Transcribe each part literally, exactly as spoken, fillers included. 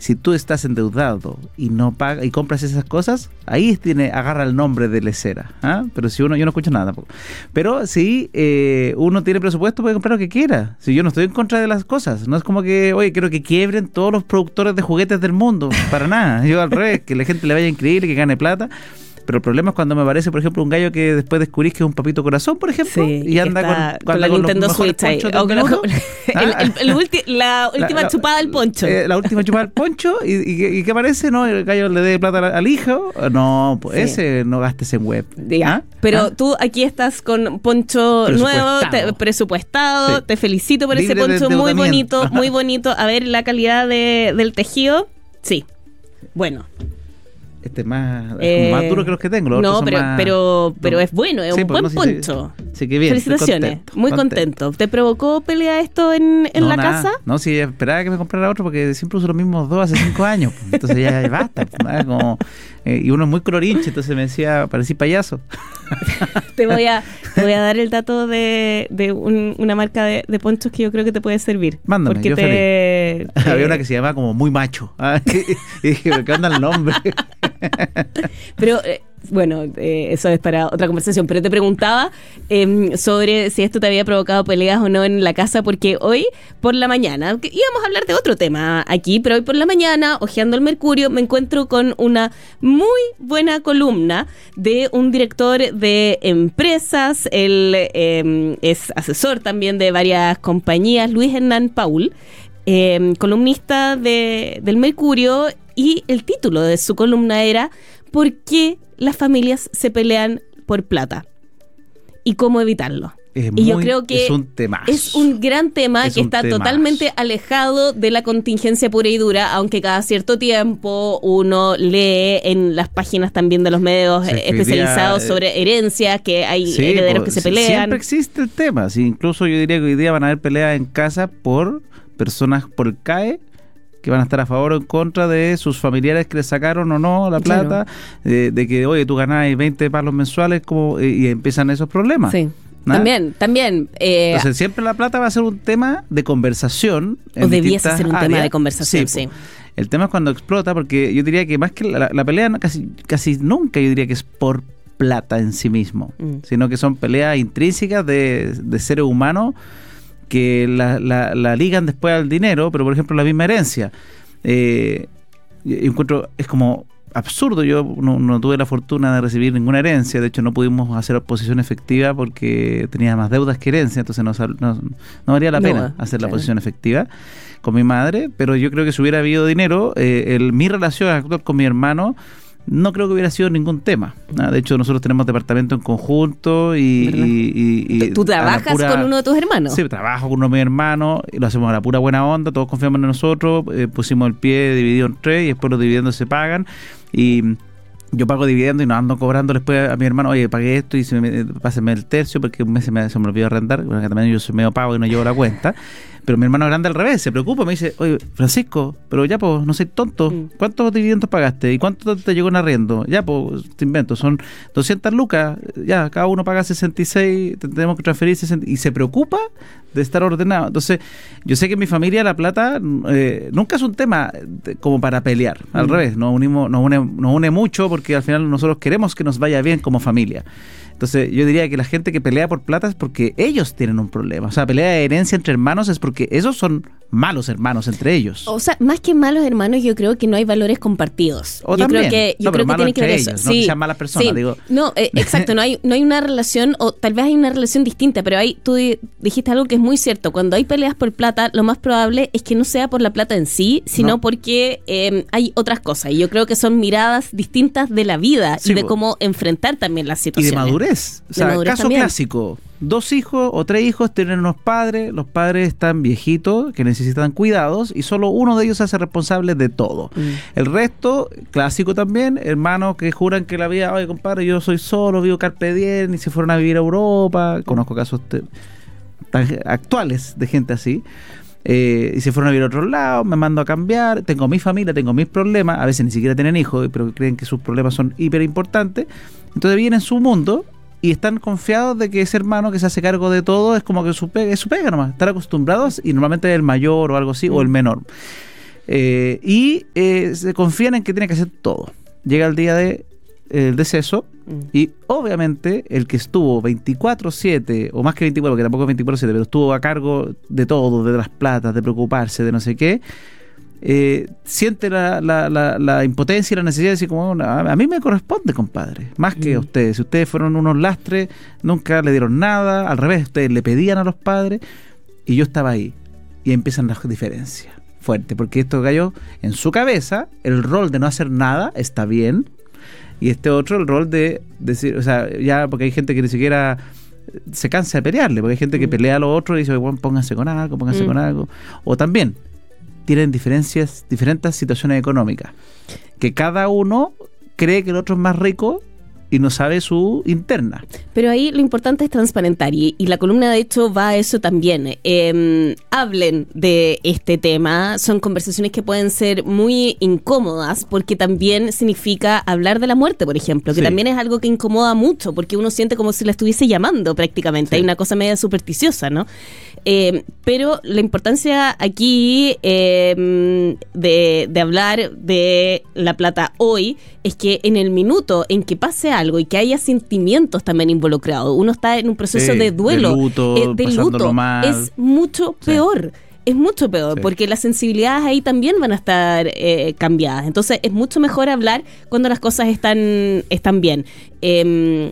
si tú estás endeudado y no pagas y compras esas cosas, ahí tiene agarra el nombre de lesera, ¿ah? Pero si uno, yo no escucho nada tampoco. Pero si eh, uno tiene presupuesto, puede comprar lo que quiera. Si yo no estoy en contra de las cosas, no es como que, oye, quiero que quiebren todos los productores de juguetes del mundo, para nada. Yo al revés, que la gente le vaya increíble, que gane plata. Pero el problema es cuando me aparece, por ejemplo, un gallo que después descubrís que es un papito corazón, por ejemplo, sí, y anda con, con, con la con Nintendo los Switch ahí. O con la, el, el, el ulti, la última la, chupada del poncho. Eh, la última chupada del poncho, y, y, y ¿qué aparece? ¿No? El gallo le dé plata al, al hijo. No, pues sí. Ese no gastes en web. ¿Ah? Pero ¿ah? Tú aquí estás con poncho nuevo, te, presupuestado. Sí. Te felicito por Libre ese poncho muy bonito, muy bonito. A ver la calidad de, del tejido. Sí. Bueno. Este es más, eh, más duro que los que tengo. Los no, pero, más, pero, pero es bueno, es sí, un pues, buen no, poncho. Sí, sí, que bien, felicitaciones, contento, muy contento. contento. ¿Te provocó pelea esto en, en no, la nada. casa? No, sí, esperaba que me comprara otro porque siempre uso los mismos dos hace cinco años. Entonces ya, ya basta. Pues, como, eh, y uno es muy colorinche, entonces me decía, parecí payaso. te, voy a, te voy a dar el dato de, de un, una marca de, de ponchos que yo creo que te puede servir. Mándame, porque yo te, te... Había una que se llamaba como Muy Macho. Y dije, ¿qué onda el nombre? Pero eh, bueno, eh, eso es para otra conversación, pero te preguntaba eh, sobre si esto te había provocado peleas o no en la casa, porque hoy por la mañana, íbamos a hablar de otro tema aquí, pero hoy por la mañana, hojeando el Mercurio, me encuentro con una muy buena columna de un director de empresas, él eh, es asesor también de varias compañías, Luis Hernán Paul, eh, columnista de, del Mercurio, y el título de su columna era ¿por qué las familias se pelean por plata? ¿Y cómo evitarlo? Es y muy, yo creo que es un temazo. Es un gran tema es que está temazo. totalmente alejado de la contingencia pura y dura, aunque cada cierto tiempo uno lee en las páginas también de los medios sí, especializados día, sobre herencias, que hay sí, herederos pues, que se pelean. Siempre existe el tema. Sí, incluso yo diría que hoy día van a haber peleas en casa por personas, por el C A E, que van a estar a favor o en contra de sus familiares que le sacaron o no la plata, claro. de, de que, oye, tú ganás veinte palos mensuales como y, y empiezan esos problemas. Sí. ¿No? También, también. Eh, Entonces, siempre la plata va a ser un tema de conversación. O debiese ser un áreas. tema de conversación, sí. sí. El tema es cuando explota, porque yo diría que más que la, la pelea, casi, casi nunca yo diría que es por plata en sí mismo, mm. sino que son peleas intrínsecas de, de seres humanos que la, la, la ligan después al dinero, pero por ejemplo la misma herencia. Eh, yo encuentro, es como absurdo, yo no, no tuve la fortuna de recibir ninguna herencia, de hecho no pudimos hacer oposición efectiva porque tenía más deudas que herencia, entonces no, no, no valía la pena no, hacer claro. la oposición efectiva con mi madre, pero yo creo que si hubiera habido dinero, eh, el, mi relación actual con mi hermano no creo que hubiera sido ningún tema. De hecho, nosotros tenemos departamento en conjunto y... y, y, y ¿Tú trabajas pura, con uno de tus hermanos? Sí, trabajo con uno de mis hermanos y lo hacemos a la pura buena onda, todos confiamos en nosotros, eh, pusimos el pie dividido en tres y después los dividendos se pagan y... Yo pago dividendo y no ando cobrando después a mi hermano, oye, pagué esto y se me, pásame el tercio porque un mes se me, se me olvidó arrendar, porque también yo soy medio pago y no llevo la cuenta. Pero mi hermano grande al revés, se preocupa, me dice, oye, Francisco, pero ya, pues, no soy tonto, ¿cuántos dividendos pagaste? ¿Y cuánto te llegó en arriendo? Ya, pues, te invento, son doscientas lucas, ya, cada uno paga sesenta y seis, tenemos que transferir sesenta, y se preocupa de estar ordenado. Entonces, yo sé que en mi familia la plata eh, nunca es un tema de, como para pelear, al mm. revés, nos unimos, nos une, nos une mucho porque al final nosotros queremos que nos vaya bien como familia. Entonces yo diría que la gente que pelea por plata es porque ellos tienen un problema. O sea, pelea de herencia entre hermanos es porque esos son malos hermanos entre ellos. O sea, más que malos hermanos, yo creo que no hay valores compartidos. O yo también. creo que, yo no, creo que tiene que ver ellos, eso. No sí, que sean malas personas, sí. digo. No, eh, exacto, no hay, no hay una relación, o tal vez hay una relación distinta, pero hay, tú dijiste algo que es muy cierto. Cuando hay peleas por plata, lo más probable es que no sea por la plata en sí, sino no. porque eh, hay otras cosas. Y yo creo que son miradas distintas de la vida sí, y de bo. cómo enfrentar también las situaciones. Y de madurez. O sea, madurez caso también. clásico. Dos hijos o tres hijos tienen unos padres, los padres están viejitos que necesitan cuidados y solo uno de ellos se hace responsable de todo. Mm. El resto, clásico también, hermanos que juran que la vida, oye compadre, yo soy solo, vivo carpe diem y se fueron a vivir a Europa, conozco casos te, tan actuales de gente así. Eh, y se fueron a vivir a otro lado, me mando a cambiar, tengo mi familia, tengo mis problemas, a veces ni siquiera tienen hijos, pero creen que sus problemas son hiper importantes, entonces viven en su mundo y están confiados de que ese hermano que se hace cargo de todo es como que su pega, es su pega nomás, están acostumbrados y normalmente es el mayor o algo así, mm. o el menor. Eh, y eh, se confían en que tiene que hacer todo. Llega el día de el deceso mm. y obviamente el que estuvo veinticuatro siete, o más que veinticuatro, porque tampoco es veinticuatro siete, pero estuvo a cargo de todo, de las platas, de preocuparse, de no sé qué, eh, siente la, la, la, la impotencia y la necesidad de decir como, a, a mí me corresponde, compadre, más que mm. a ustedes. Si ustedes fueron unos lastres, nunca le dieron nada, al revés, ustedes le pedían a los padres y yo estaba ahí. Y empiezan las diferencias fuertes, porque esto cayó en su cabeza, el rol de no hacer nada está bien, y este otro, el rol de decir, o sea, ya porque hay gente que ni siquiera se cansa de pelearle, porque hay gente que mm. pelea a los otros y dice, bueno, pónganse con algo, pónganse mm. con algo. O también tienen diferencias, diferentes situaciones económicas, que cada uno cree que el otro es más rico y no sabe su interna. Pero ahí lo importante es transparentar, y, y la columna de hecho va a eso también. Eh, hablen de este tema, son conversaciones que pueden ser muy incómodas, porque también significa hablar de la muerte, por ejemplo, que sí. también es algo que incomoda mucho, porque uno siente como si la estuviese llamando prácticamente, sí. hay una cosa media supersticiosa, ¿no? Eh, pero la importancia aquí eh, de, de hablar de la plata hoy es que en el minuto en que pase algo y que haya sentimientos también involucrados, uno está en un proceso sí, de duelo, de luto, eh, de luto mal. Es mucho peor. Sí. Es mucho peor, sí. porque las sensibilidades ahí también van a estar eh, cambiadas. Entonces es mucho mejor hablar cuando las cosas están, están bien. Eh,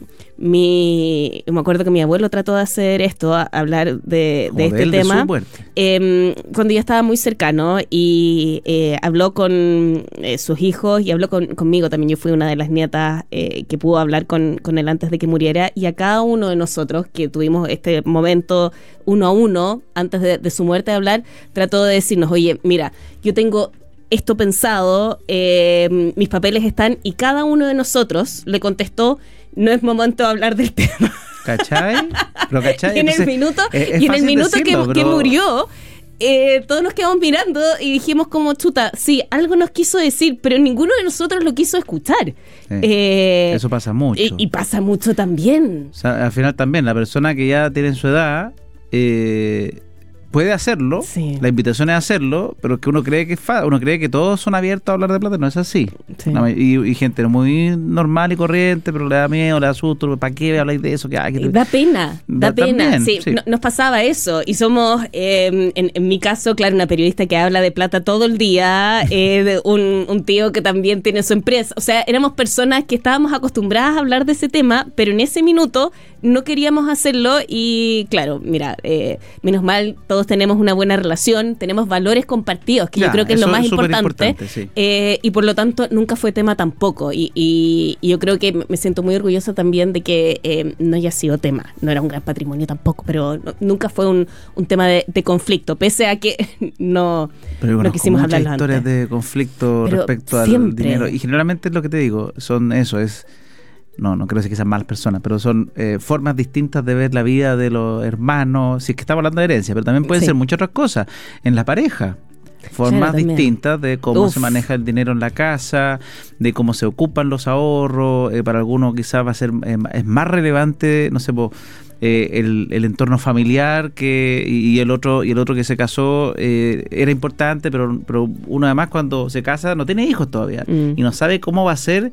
mi, me acuerdo que mi abuelo trató de hacer esto, a, hablar de, de este de tema, eh, cuando ya estaba muy cercano, y eh, habló con eh, sus hijos y habló con, conmigo también. Yo fui una de las nietas eh, que pudo hablar con, con él antes de que muriera, y a cada uno de nosotros que tuvimos este momento uno a uno antes de, de su muerte de hablar, trató de decirnos, oye, mira, yo tengo esto pensado, eh, mis papeles están, y cada uno de nosotros le contestó, no es momento de hablar del tema. ¿Cachai? Pero, ¿cachai? Y en Entonces, el minuto, es, es y en el minuto decirlo, que, pero... que murió, eh, todos nos quedamos mirando y dijimos como, chuta, sí, algo nos quiso decir, pero ninguno de nosotros lo quiso escuchar. Sí, eh, eso pasa mucho. Y, y pasa mucho también. O sea, al final también, la persona que ya tiene su edad... Eh, puede hacerlo, sí. la invitación es hacerlo, pero que uno cree que es fa- uno cree que todos son abiertos a hablar de plata, no es así. Sí. No, y, y gente muy normal y corriente, pero le da miedo, le da susto, ¿para qué habláis de eso? Que, ay, que... Da pena, da, da pena. También, sí, sí. No, nos pasaba eso, y somos, eh, en, en mi caso, claro, una periodista que habla de plata todo el día, eh, de un, un tío que también tiene su empresa. O sea, éramos personas que estábamos acostumbradas a hablar de ese tema, pero en ese minuto no queríamos hacerlo, y claro, mira, eh, menos mal, todos tenemos una buena relación, tenemos valores compartidos, que ya, yo creo que es lo más es importante, importante sí. eh, y por lo tanto nunca fue tema tampoco, y, y, y yo creo que me siento muy orgullosa también de que eh, no haya sido tema, no era un gran patrimonio tampoco, pero no, nunca fue un, un tema de, de conflicto, pese a que no, pero no quisimos hablar antes. Historias de conflicto pero respecto siempre. Al dinero, y generalmente es lo que te digo, son eso, es no, no creo que sean malas personas, pero son eh, formas distintas de ver la vida de los hermanos, si es que estamos hablando de herencia, pero también pueden sí. ser muchas otras cosas, en la pareja, formas claro, distintas de cómo Uf. se maneja el dinero en la casa, de cómo se ocupan los ahorros, eh, para algunos quizás va a ser eh, es más relevante, no sé, po, eh, el, el entorno familiar que y, y el otro y el otro que se casó eh, era importante, pero, pero uno además cuando se casa no tiene hijos todavía mm. y no sabe cómo va a ser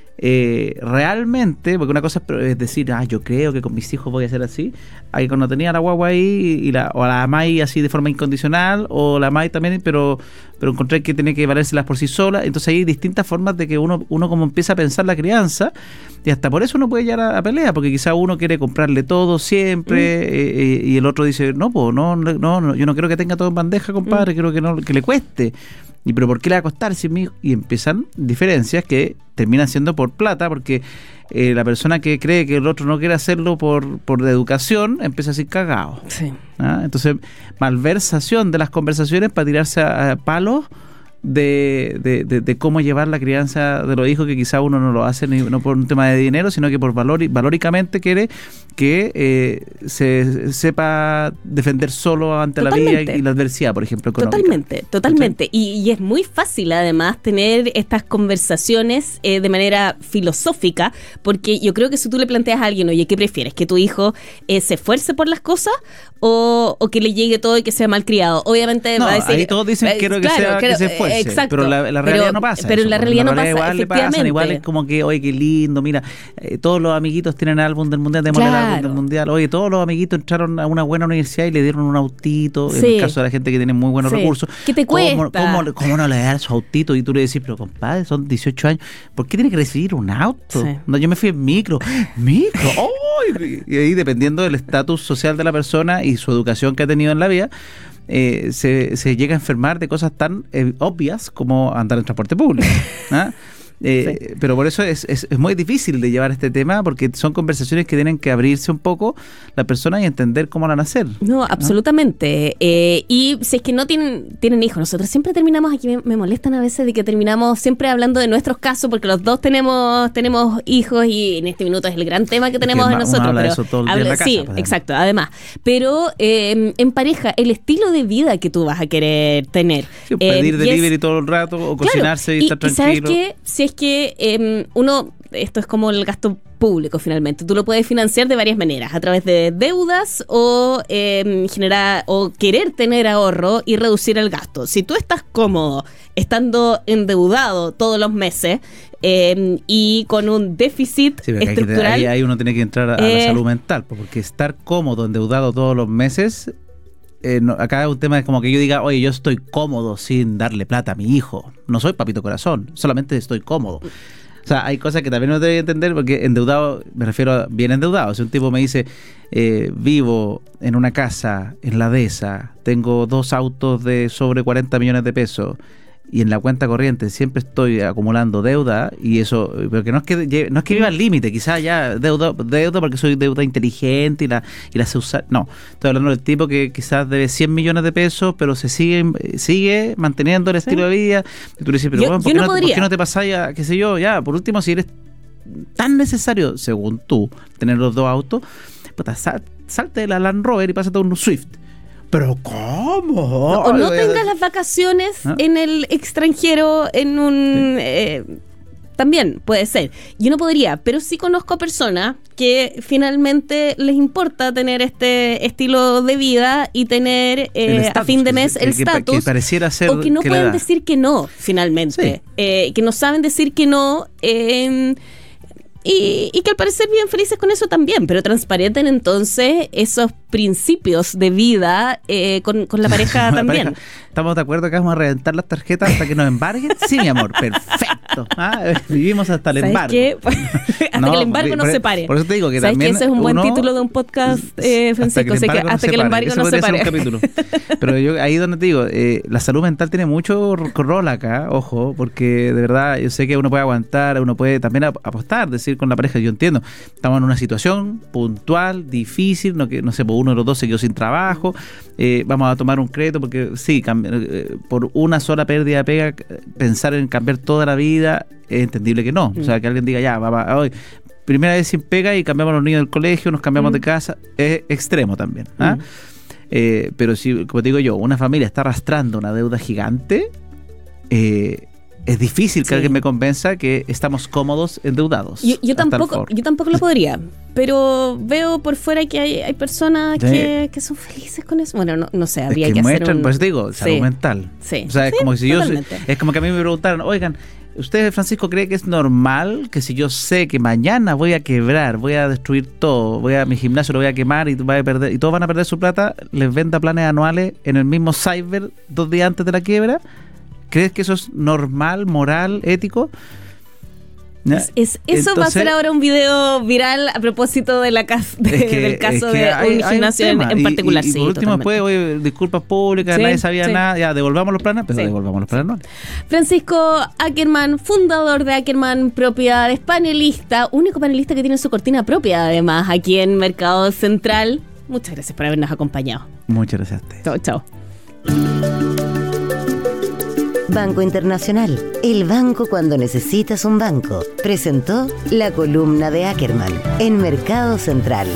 Eh, realmente, porque una cosa es decir, ah, yo creo que con mis hijos voy a ser así, ahí cuando tenía la guagua ahí y la, o la amáis así de forma incondicional, o la amáis también, pero pero encontré que tiene que valérselas por sí sola. Entonces hay distintas formas de que uno uno como empieza a pensar la crianza, y hasta por eso uno puede llegar a, a pelea, porque quizá uno quiere comprarle todo siempre mm. eh, y el otro dice, no, pues no, no, no, yo no quiero que tenga todo en bandeja, compadre, mm. quiero que no que le cueste. ¿Y pero por qué le va a costar? Si mi hijo? Y empiezan diferencias que terminan siendo por plata, porque eh, la persona que cree que el otro no quiere hacerlo por, por educación empieza a ser cagado. Sí. ¿Ah? Entonces, malversación de las conversaciones para tirarse a, a palos de, de, de, de cómo llevar la crianza de los hijos, que quizá uno no lo hace ni, no por un tema de dinero, sino que por valor valóricamente quiere que eh, se sepa defender solo ante totalmente. La vida y la adversidad, por ejemplo, económica. Totalmente, totalmente. Y, y es muy fácil además tener estas conversaciones eh, de manera filosófica, porque yo creo que si tú le planteas a alguien, oye, ¿qué prefieres? ¿Que tu hijo eh, se esfuerce por las cosas o, o que le llegue todo y que sea malcriado? Obviamente no, va a decir... ahí todos dicen eh, quiero que, claro, sea, quiero, que se esfuerce. reírse. Exacto. Pero la, la realidad pero, no pasa. Pero eso, en la realidad en no la pasa, igual le pasan, efectivamente. igual es como que, oye, qué lindo, mira, eh, todos los amiguitos tienen álbum del mundial, démosle Claro. el álbum del mundial. Oye, todos los amiguitos entraron a una buena universidad y le dieron un autito. Sí. En el caso de la gente que tiene muy buenos Sí. recursos. ¿Qué te ¿Cómo, cuesta? cómo, cómo no le das su autito? Y tú le decís, pero compadre, son dieciocho años, ¿por qué tiene que recibir un auto? Sí. No, yo me fui en micro. ¿Micro? ¡Ay! Y ahí, dependiendo del estatus social de la persona y su educación que ha tenido en la vida, eh, se, se llega a enfermar de cosas tan eh, obvias como andar en transporte público. ¿Ah? Eh, sí. Pero por eso es, es, es muy difícil de llevar este tema, porque son conversaciones que tienen que abrirse un poco la persona y entender cómo van a nacer. No, absolutamente. ¿No? Eh, y si es que no tienen, tienen hijos, nosotros siempre terminamos, aquí me, me molestan a veces de que terminamos siempre hablando de nuestros casos, porque los dos tenemos tenemos hijos y en este minuto es el gran tema que tenemos en nosotros. Habla pero de eso todo el día habla, en la casa, sí, pues, exacto, además. Pero eh, en pareja, el estilo de vida que tú vas a querer tener. Sí, pedir eh, delivery es, todo el rato o claro, cocinarse y, y estar tranquilo. ¿Sabes qué? Si es que eh, uno, esto es como el gasto público finalmente, tú lo puedes financiar de varias maneras, a través de deudas o eh, generar o querer tener ahorro y reducir el gasto. Si tú estás cómodo estando endeudado todos los meses eh, y con un déficit sí, estructural, ahí, ahí uno tiene que entrar a, eh, a la salud mental, porque estar cómodo endeudado todos los meses, eh, no, acá es un tema, es como que yo diga, oye, yo estoy cómodo sin darle plata a mi hijo, no soy papito corazón, solamente estoy cómodo. O sea, hay cosas que también no te voy a entender, porque endeudado, me refiero a bien endeudado. Si un tipo me dice, eh, vivo en una casa en la dehesa, tengo dos autos de sobre cuarenta millones de pesos y en la cuenta corriente siempre estoy acumulando deuda, y eso, porque no es que no es que viva al límite, quizás ya deuda, deuda porque soy deuda inteligente y la, y la sé usar. No, estoy hablando del tipo que quizás debe cien millones de pesos, pero se sigue sigue manteniendo el estilo ¿Sí? de vida. Y tú le dices, pero yo, bueno, ¿por, yo qué no no, ¿por qué no te pasás ya, qué sé yo, ya, por último, si eres tan necesario, según tú, tener los dos autos, puta, sal, salte de la Land Rover y pásate a un Swift. ¿Pero cómo? O no tengas las vacaciones ¿Ah? en el extranjero, en un... Sí. Eh, también puede ser. Yo no podría, pero sí conozco personas que finalmente les importa tener este estilo de vida y tener eh, status, a fin de mes el estatus. Que, que pareciera ser o que no que pueden decir que no, finalmente. Sí. Eh, que no saben decir que no. Eh, Y, y que al parecer bien felices con eso también, pero transparenten entonces esos principios de vida eh, con, con la pareja la también. Pareja, ¿estamos de acuerdo que vamos a reventar las tarjetas hasta que nos embarguen? Sí, mi amor, perfecto. ¿Ah? Vivimos hasta el embargo. ¿Sabes qué? hasta no, que el embargo por, nos separe. Por eso te digo que ¿Sabes también que ese es un buen uno, título de un podcast, eh, Francisco? Hasta que, hasta que el embargo nos separe. Un capítulo. Pero yo ahí donde te digo, eh, la salud mental tiene mucho rol acá, ojo, porque de verdad yo sé que uno puede aguantar, uno puede también apostar, decir con la pareja, yo entiendo, estamos en una situación puntual, difícil, no, que, no sé, por uno de los dos se quedó sin trabajo, eh, vamos a tomar un crédito porque sí, cambi- eh, por una sola pérdida de pega, pensar en cambiar toda la vida, es entendible que no. Mm. O sea, que alguien diga, ya, papá, hoy primera vez sin pega y cambiamos a los niños del colegio, nos cambiamos mm. de casa, es extremo también. ¿ah? Mm. Eh, pero si, como te digo yo, una familia está arrastrando una deuda gigante, eh, es difícil que sí. alguien me convenza que estamos cómodos endeudados. Yo, yo tampoco yo tampoco lo podría, pero veo por fuera que hay, hay personas sí. que, que son felices con eso. Bueno, no, no sé, habría es que, que muestran, hacer un... pues digo, salud sí. mental. Sí. O sea, es sí, como si yo totalmente. es como que a mí me preguntaran, oigan, ¿usted, Francisco, cree que es normal que si yo sé que mañana voy a quebrar, voy a destruir todo, voy a mi gimnasio lo voy a quemar y, voy a perder, y todos van a perder su plata, les venda planes anuales en el mismo cyber dos días antes de la quiebra? ¿Crees que eso es normal, moral, ético? Es, es, eso Entonces, va a ser ahora un video viral a propósito de la casa, de, es que, del caso es que de hay, un gimnasio un en, en particular. Y, y, y por sí, último, totalmente. Después, oye, disculpas públicas, sí, nadie sabía sí. nada, ya devolvamos los planes, pero sí. devolvamos los planes. No. Francisco Ackerman, fundador de Ackerman Propiedades, panelista, único panelista que tiene su cortina propia, además, aquí en Mercado Central. Muchas gracias por habernos acompañado. Muchas gracias a ti. Chao, chao. Banco Internacional, el banco cuando necesitas un banco, presentó la columna de Ackerman en Mercado Central.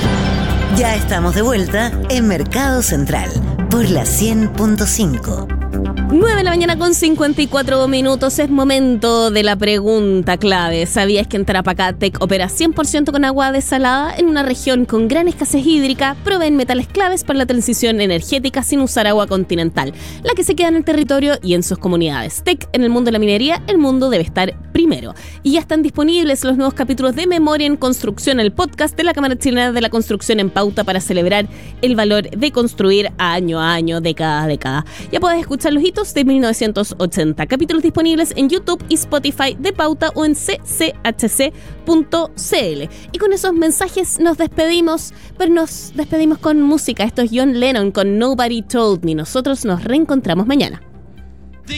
Ya estamos de vuelta en Mercado Central por la cien punto cinco. nueve de la mañana con cincuenta y cuatro minutos. Es momento de la pregunta clave. ¿Sabías que en Tarapacá Tech opera cien por ciento con agua desalada? En una región con gran escasez hídrica, proveen metales claves para la transición energética sin usar agua continental, la que se queda en el territorio y en sus comunidades. Tech en el mundo de la minería, el mundo debe estar primero. Y ya están disponibles los nuevos capítulos de Memoria en Construcción, el podcast de la Cámara Chilena de la Construcción en pauta para celebrar el valor de construir año a año, década a década. Ya puedes escuchar los hitos de mil novecientos ochenta. Capítulos disponibles en YouTube y Spotify de Pauta o en c c h c punto c l. Y con esos mensajes nos despedimos, pero nos despedimos con música. Esto es John Lennon con Nobody Told Me. Nosotros nos reencontramos mañana.